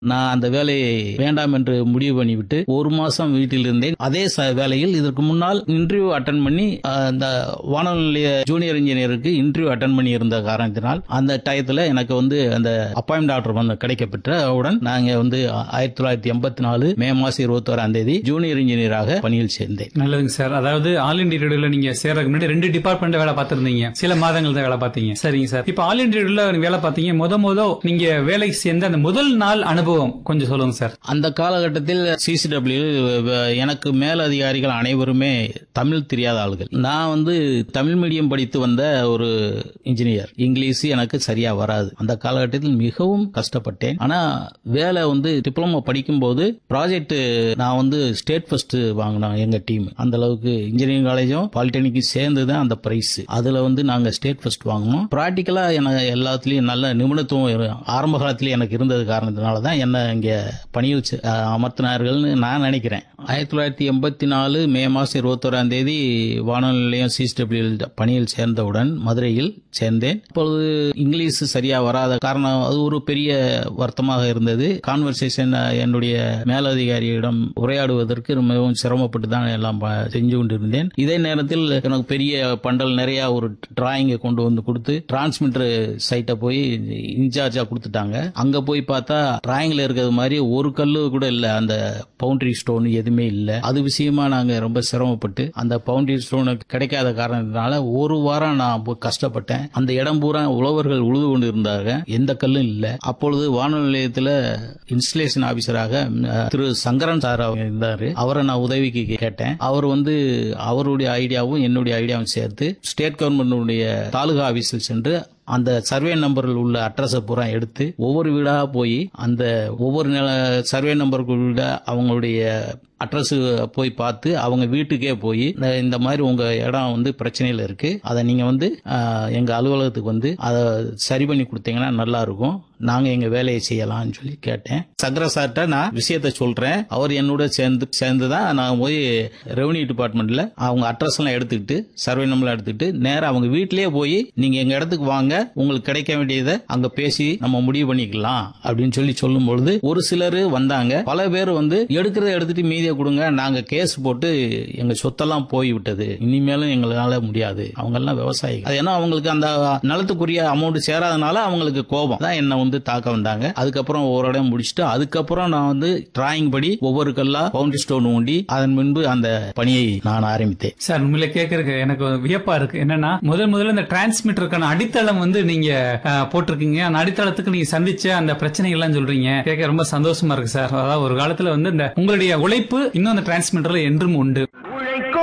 நான் அந்த வேலையை வேண்டாம் என்று முடிவு பண்ணிவிட்டு ஒரு மாசம் வீட்டில் இருந்தேன். அதே வேலையில் இதற்கு முன்னால் இன்டர்வியூ அட்டன் பண்ணி அந்த வானொலி நிலைய ஜூனியர் இன்ஜினியருக்கு இன்டர்வியூ அட்டன் பண்ணி இருந்த காரணத்தினால் அந்த டயத்துல எனக்கு அந்த அப்பாயின்மெண்ட் ஆர்டர் கிடைக்கப்பெற்றவுடன் நாங்க 1984 மே மாசம் 21 ஜூனியர் இன்ஜினியராக பணியில் சேர்ந்தேன். நல்லதுங்க சார். அதாவது ஆல் இண்டியா ரேடியோல நீங்க சேர்றதுக்கு முன்னாடி 2 டிபார்ட்மெண்ட் வேலை பார்த்திருந்தீங்க. சில மாதங்கள் தான் வேலை பார்த்தீங்க. சரிங்க சார். இப்ப ஆல் இண்டியா ரேடியோல வேலை பார்த்தீங்க. முத நீங்க வேலைக்கு சேர்ந்த அந்த முதல் நாள் அனுபவம் கொஞ்சம் சொல்லுங்க சார். அந்த காலகட்டத்தில் சிசிடபிள்யூ எனக்கு மேல் அதிகாரிகள் அனைவருமே தமிழ் தெரியாத ஆளுகள். நான் தமிழ் மீடியம் படித்து வந்த ஒரு இன்ஜினியர். இங்கிலீஷ் எனக்கு சரியா வராது. அந்த காலகட்டத்தில் மிகவும் கஷ்டப்பட்டேன். ஆனா வேலை டிப்ளமோ படிக்கும் போது ப்ராஜெக்ட் நான் ஸ்டேட் ஃபர்ஸ்ட் வாங்கினோம். எங்க டீம் அந்த அளவுக்கு இன்ஜினியரிங் காலேஜும் பாலிடெக்னிக்கும் சேர்ந்து தான் அந்த பிரைஸ். அதுல நாங்க ஸ்டேட் ஃபர்ஸ்ட் வாங்கினோம். பிராக்டிக்கலா எனக்கு எல்லாத்துலயும் நல்ல நிபுணத்துவம் ஆரம்ப காலத்திலேயே எனக்கு இருந்தது காரணத்தினால தான் என்ன இங்க பணியில் அமர்த்தினார்கள்னு நான் நினைக்கிறேன். 1984 மே மாசம் 21 வானொலி நிலையம் சிசிடபிள்யூ பணியில் சேர்ந்தவுடன் மதுரையில் சேர்ந்தேன். அப்பொழுது இங்கிலீஷ் சரியா வராத காரணம் அது ஒரு பெரிய வருத்தமாக இருந்தது. கான்வர்சேஷன் என்னுடைய மேலதிகாரியிடம் உரையாடுவதற்கு மிகவும் சிரமப்பட்டு தான் எல்லாம் செஞ்சு கொண்டிருந்தேன். இதே நேரத்தில் எனக்கு பெரிய பண்டல் நிறைய ஒரு டிராயிங்கை கொண்டு கொடுத்து டிரான்ஸ்மிட்டர் சைட்டை போய் இன்சார்ஜா கொடுத்துட்டாங்க. அங்க போய் பார்த்தா டிராயிங்ல இருக்கிறது மாதிரி ஒரு கல்லு கூட இல்ல. அந்த பவுண்டரி ஸ்டோன் எதுவுமே இல்ல. அது விஷயமா நாங்க ரொம்ப சிரமப்பட்டு அந்த பவுண்டரி ஸ்டோன் கிடைக்காத காரணத்தினால ஒரு வாரம் நான் கஷ்டப்பட்டேன். அந்த இடம் பூரா உழவர்கள் உழுது கொண்டு இருந்தாங்க. எந்த கல்லும் இல்ல. அப்பொழுது வானொலி நிலையத்தில் இன்ஸ்டலேஷன் ஆபீசராக திரு சங்கரன் சார் இருந்தாரு. அவரை நான் உதவிக்கு கேட்டேன். அவர் அவருடைய ஐடியாவும் என்னுடைய ஐடியாவும் சேர்த்து ஸ்டேட் கவர்மெண்ட் தாலுகா ஆபீஸில் சென்று அந்த சர்வே நம்பரில் உள்ள அட்ரஸை பூரா எடுத்து ஒவ்வொரு வீடா போய் அந்த ஒவ்வொரு சர்வே நம்பருக்குள்ள அவங்களுடைய அட்ரஸ் போய் பார்த்து அவங்க வீட்டுக்கே போய் இந்த மாதிரி உங்க இடம் பிரச்சனையில இருக்கு, அதை நீங்க எங்க அலுவலகத்துக்கு அதை சரி பண்ணி கொடுத்தீங்கன்னா நல்லா இருக்கும், நாங்க எங்க வேலையை செய்யலாம்னு சொல்லி கேட்டேன். சங்கர சார்ட்ட நான் விஷயத்த சொல்றேன். அவர் என்னோட சேர்ந்துதான் நான் போய் ரெவன்யூ டிபார்ட்மெண்ட்ல அவங்க அட்ரஸ் எல்லாம் எடுத்துக்கிட்டு சர்வே நம்பர் எடுத்துக்கிட்டு நேரம் அவங்க வீட்டிலேயே போய் நீங்க எங்க இடத்துக்கு வாங்க, உங்களுக்கு கிடைக்க வேண்டியதை அங்க பேசி நம்ம முடிவு பண்ணிக்கலாம் அப்படின்னு சொல்லும் பொழுது ஒரு சிலர் வந்தாங்க. பல பேர் எடுக்கிறத எடுத்துட்டு மீதியை கொடுங்க, நாங்க கேஸ் போட்டு எங்க சொத்தெல்லாம் போய் விட்டது, இனிமேலும் எங்களால முடியாது. அவங்க எல்லாம் விவசாயிகள். அது ஏன்னா அவங்களுக்கு அந்த நிலத்துக்குரிய அமௌண்ட் சேராதனால அவங்களுக்கு கோபம் தான் என்ன தாக்க வந்தாங்க. அதுக்கப்புறம் ஒரு இடம் முடிச்சுட்டு அதுக்கப்புறம் நான் டிராயிங் படி ஒவ்வொரு கல்லா பவுண்டரி ஸ்டோன் ஊண்டி அதன் முன்பு அந்த பணியை நான் ஆரம்பித்தேன். சார் உண்மையில கேட்கறதுக்கு எனக்கு வியப்பா இருக்கு. என்னன்னா முதல்ல இந்த டிரான்ஸ்மிட்டருக்கான அடித்தளம் நீங்க போட்டிருக்கீங்க. அந்த அடித்தளத்துக்கு நீங்க சந்திச்ச அந்த பிரச்சனைகள் எல்லாம் சொல்றீங்க. கேட்க ரொம்ப சந்தோஷமா இருக்கு சார். அதாவது ஒரு காலத்துல இந்த உங்களுடைய உழைப்பு இன்னும் அந்த டிரான்ஸ்மிட்டர்ல என்றும் உண்டு.